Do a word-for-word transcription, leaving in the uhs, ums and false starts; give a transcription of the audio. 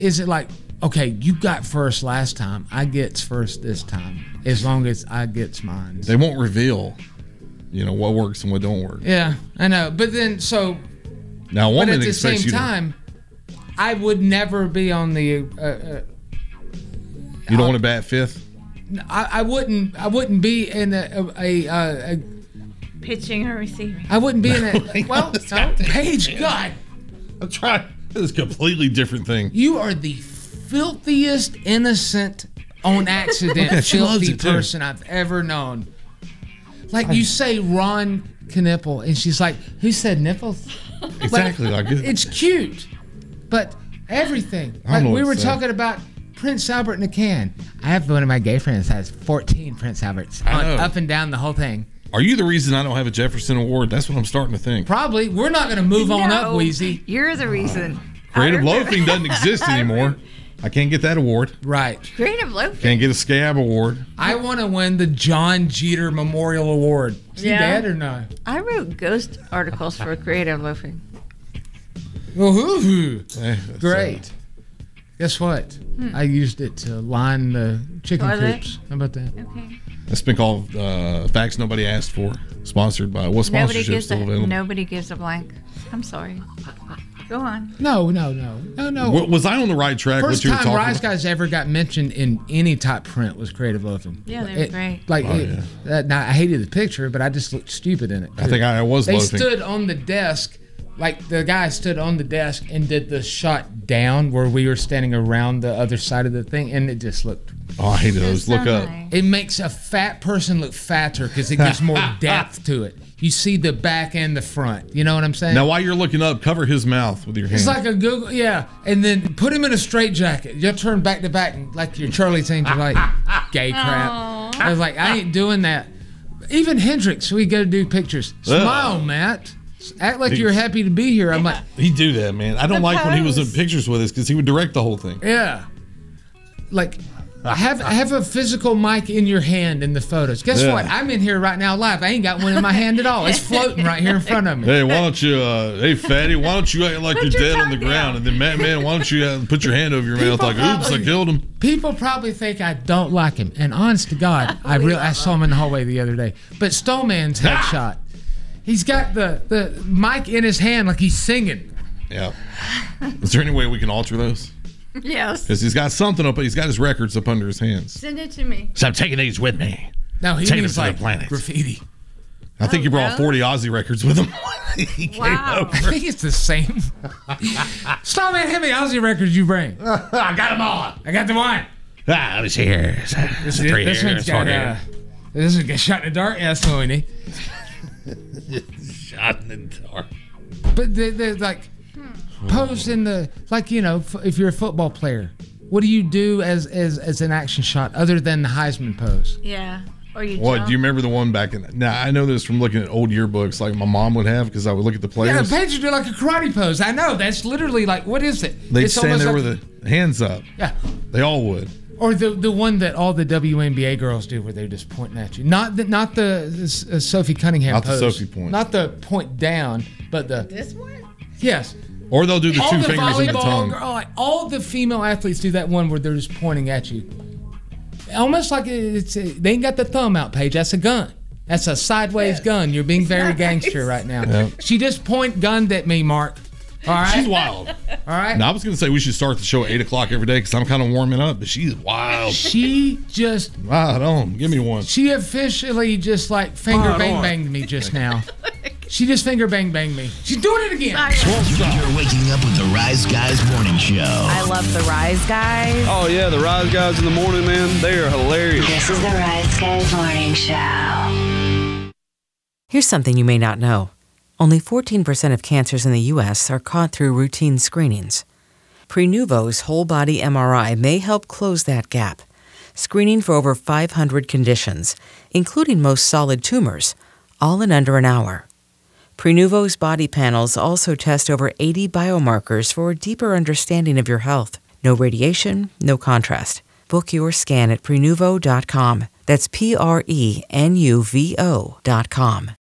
is it like, okay, you got first last time, I gets first this time, as long as I gets mine. They won't reveal, you know, what works and what don't work. Yeah, I know. But then, so... Now, a woman but at the expects same you to... time, I would never be on the... Uh, uh, you don't want to bat fifth? I, I wouldn't I wouldn't be in a... a, a, a pitching or receiving. I wouldn't be in a... Well, no, Paige, God. I'm trying... This is a completely different thing. You are the filthiest, innocent, on accident, Okay, she loves filthy it, too. person I've ever known. Like, you say Ron Knipple, and she's like, who said nipples? Exactly. Like, Like, it's cute, but everything. I don't Like, know we what were to say. talking about Prince Albert in a can. I have one of my gay friends that has fourteen Prince Alberts I on, know. up and down the whole thing. Are you the reason I don't have a Jefferson Award? That's what I'm starting to think. Probably. We're not going to move on up, No, Wheezy. You're the reason. Creative I remember- loafing doesn't exist anymore. I can't get that award. Right. Creative loafing. Can't get a scab award. I want to win the John Jeter Memorial Award. Is Yeah. he dead or not? I wrote ghost articles for creative loafing. Well, hoo-hoo. Eh, that's, Great. uh, Guess what? I used it to line the chicken Toilet? coops. How about that? Okay. That's been called uh, Facts Nobody Asked For. Sponsored by... What Nobody sponsorship gives still a available? nobody gives a blank. I'm sorry. Go on. No, no, no. No, no. W- Was I on the right track? First what you were time talking Rise about? Guys ever got mentioned in any top print was Creative Loafing. Yeah, they were It- great. Like, Oh, it- yeah. that, now, I hated the picture, but I just looked stupid in it. I think I was They loafing. stood on the desk, like the guy stood on the desk and did the shot down where we were standing around the other side of the thing, and it just looked. Oh, I hated those. Look up. It makes a fat person look fatter because it gives more depth to it. You see the back and the front. You know what I'm saying? Now, while you're looking up, cover his mouth with your hand. It's like a Google, yeah, and then put him in a straight jacket. You turn back to back and like your Charlie's Angels, like gay crap. I was like, I ain't doing that. Even Hendrix, we go do pictures. Smile, Ugh. Matt. Act like you're happy to be here. I'm like, He'd do that, man. I don't The like when he was in pose. pictures with us because he would direct the whole thing. yeah, like. Have have a physical mic in your hand in the photos. Guess Yeah. what? I'm in here right now live. I ain't got one in my hand at all. It's floating right here in front of me. Hey, why don't you, uh, hey, fatty, why don't you act like Put you're your dead on the tongue ground? down. And then, man, man, why don't you uh, put your hand over your mouth People like, oops, I probably- killed him. People probably think I don't like him, and honest to God, I really I saw him in the hallway the other day. But Stoneman's headshot, he's got the the mic in his hand like he's singing. Yeah. Is there any way we can alter those? Yes. Because he's got something up, he's got his records up under his hands. Send it to me. So I'm taking these with me. No, he Taking means it to the like planet. graffiti. I think Oh, he brought really? forty Aussie records with him. he came Wow. over. I think it's the same. Stoneman, how many Aussie records you bring? I got them all. I got the one. Ah, let me see here. This, Three this here, one's four got uh, here. this one got shot in the dark. Yeah, that's what we need. Shot in the dark. But they, they're like posed in the like you know f- if you're a football player, what do you do as as as an action shot other than the Heisman pose? Yeah. Or you What, jump. do you remember the one back in... Now, I know this from looking at old yearbooks like my mom would have because I would look at the Yeah, players. Paige would do like a karate pose. I know that's literally like what is it? They'd It's stand almost there like- with the hands up. yeah. They all would. Or the the one that all the W N B A girls do, where they're just pointing at you. Not the not the, the uh, Sophie Cunningham Not the pose. Sophie point. Not the point down, but the This one? yes. Or they'll do the all two the fingers in the volleyball tongue. girl, like, all the female athletes do that one where they're just pointing at you, almost like it's a, they ain't got the thumb out, Paige. That's a gun. That's a sideways gun. You're being very nice. gangster right now. Yeah. She just point gunned at me, Mark. All right. She's wild. All right. Now, I was going to say we should start the show at eight o'clock every day because I'm kind of warming up, but she's wild. She just Right on. Give me one. She officially just like finger Right bang on. banged me just now. She just finger bang banged me. She's doing it again. You're waking up with the Rise Guys Morning Show. I love the Rise Guys. Oh, yeah, the Rise Guys in the morning, man. They are hilarious. This is the Rise Guys Morning Show. Here's something you may not know. Only fourteen percent of cancers in the U S are caught through routine screenings. Prenuvo's whole body M R I may help close that gap, screening for over five hundred conditions, including most solid tumors, all in under an hour. Prenuvo's body panels also test over eighty biomarkers for a deeper understanding of your health. No radiation, no contrast. Book your scan at Prenuvo dot com. That's P R E N U V O dot com.